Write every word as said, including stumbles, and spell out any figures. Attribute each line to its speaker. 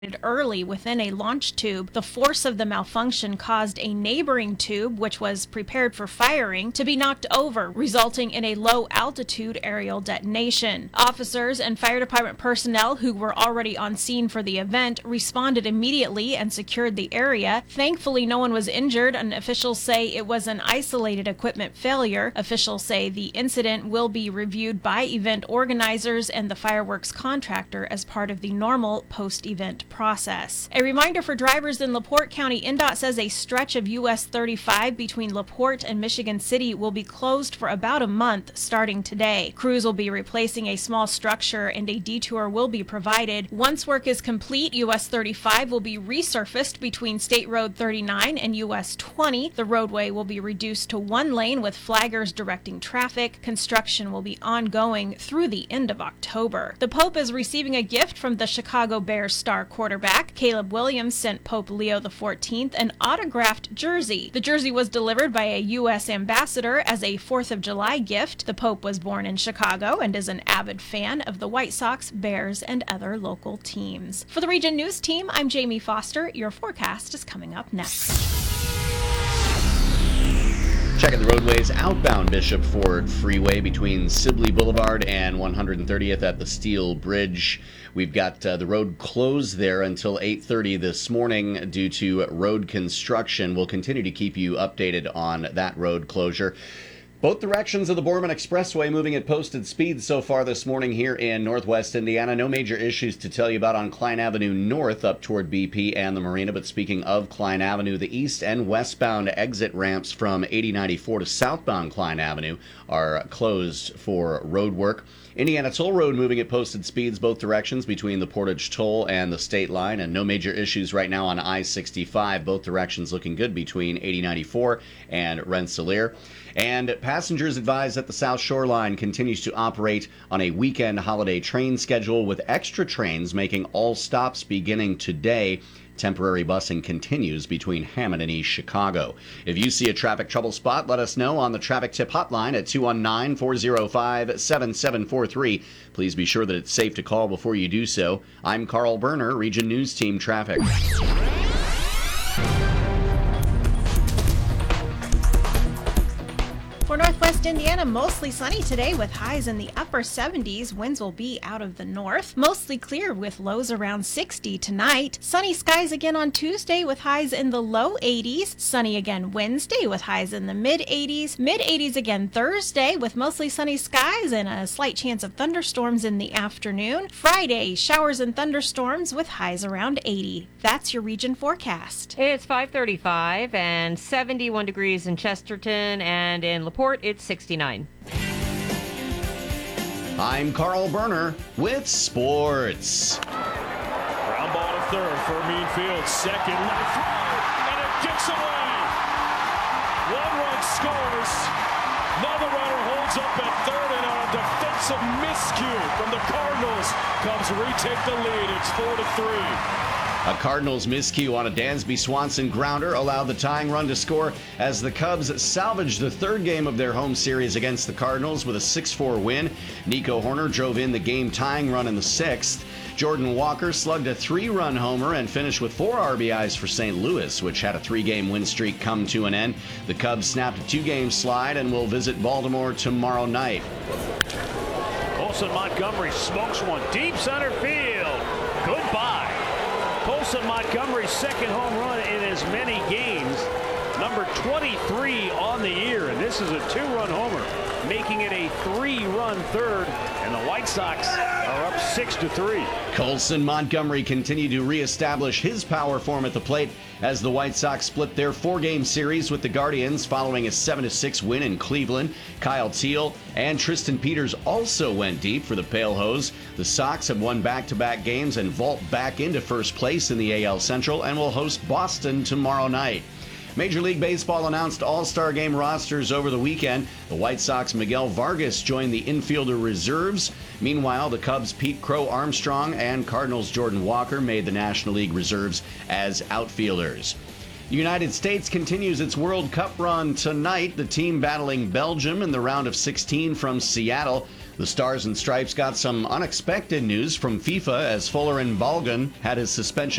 Speaker 1: early within a launch tube. The force of the malfunction caused a neighboring tube, which was prepared for firing, to be knocked over, resulting in a low-altitude aerial detonation. Officers and fire department personnel who were already on scene for the event responded immediately and secured the area. Thankfully, no one was injured, and officials say it was an isolated equipment failure. Officials say the incident will be reviewed by event organizers and the fireworks contractor as part of the normal post-event process. A reminder for drivers in LaPorte County, N D O T says a stretch of U S thirty-five between LaPorte and Michigan City will be closed for about a month starting today. Crews will be replacing a small structure and a detour will be provided. Once work is complete, U S thirty-five will be resurfaced between State Road thirty-nine and U S twenty. The roadway will be reduced to one lane with flaggers directing traffic. Construction will be ongoing through the end of October. The Pope is receiving a gift from the Chicago Bears star quarterback. Caleb Williams sent Pope Leo the fourteenth an autographed jersey. The jersey was delivered by a U S ambassador as a fourth of July gift. The Pope was born in Chicago and is an avid fan of the White Sox, Bears, and other local teams. For the Region News Team, I'm Jamie Foster. Your forecast is coming up next.
Speaker 2: Checking the roadways outbound Bishop Ford Freeway between Sibley Boulevard and one hundred thirtieth at the Steel Bridge. We've got uh, the road closed there until eight thirty this morning due to road construction. We'll continue to keep you updated on that road closure. Both directions of the Borman Expressway moving at posted speed so far this morning here in northwest Indiana. No major issues to tell you about on Klein Avenue North up toward B P and the Marina. But speaking of Klein Avenue, the east and westbound exit ramps from eighty ninety-four to southbound Klein Avenue are closed for road work. Indiana Toll Road moving at posted speeds both directions between the Portage Toll and the state line, and no major issues right now on I sixty-five. Both directions looking good between eighty ninety-four and Rensselaer. And passengers advised that the South Shore Line continues to operate on a weekend holiday train schedule with extra trains making all stops beginning today. Temporary busing continues between Hammond and East Chicago. If you see a traffic trouble spot, let us know on the traffic tip hotline at two one nine, four oh five, seven seven four three. Please be sure that it's safe to call before you do so. I'm Carl Berner, Region News Team Traffic.
Speaker 1: For Northwest Indiana, mostly sunny today with highs in the upper seventies. Winds will be out of the north. Mostly clear with lows around sixty tonight. Sunny skies again on Tuesday with highs in the low eighties. Sunny again Wednesday with highs in the mid eighties. mid eighties again Thursday with mostly sunny skies and a slight chance of thunderstorms in the afternoon. Friday, showers and thunderstorms with highs around eighty. That's your region forecast.
Speaker 3: It's five thirty-five and seventy-one degrees in Chesterton, and in LaPorte it's sixty-nine.
Speaker 2: I'm Carl Berner with sports.
Speaker 4: Ground ball to third for Meanfield. Second, left throw, and it gets away. One run scores. Another runner holds up at third, and on a defensive miscue from the Cardinals comes retake the lead. It's four to three.
Speaker 2: A Cardinals miscue on a Dansby Swanson grounder allowed the tying run to score as the Cubs salvaged the third game of their home series against the Cardinals with a six four win. Nico Horner drove in the game-tying run in the sixth. Jordan Walker slugged a three-run homer and finished with four R B Is for Saint Louis, which had a three-game win streak come to an end. The Cubs snapped a two-game slide and will visit Baltimore tomorrow night.
Speaker 4: Colson Montgomery smokes one deep center field. Goodbye. Colson Montgomery's second home run in as many games, number twenty-three on the year, and this is a two-run homer, making it a three-run third, and the White Sox are up six to three.
Speaker 2: Colson Montgomery continued to reestablish his power form at the plate as the White Sox split their four-game series with the Guardians following a seven to six win in Cleveland. Kyle Teal and Tristan Peters also went deep for the Pale Hose. The Sox have won back-to-back games and vault back into first place in the A L Central and will host Boston tomorrow night. Major League Baseball announced All-Star Game rosters over the weekend. The White Sox Miguel Vargas joined the infielder reserves. Meanwhile, the Cubs Pete Crow Armstrong and Cardinals Jordan Walker made the National League reserves as outfielders. The United States continues its World Cup run tonight. The team battling Belgium in the round of sixteen from Seattle. The Stars and Stripes got some unexpected news from FIFA as Folarin Balogun had his suspension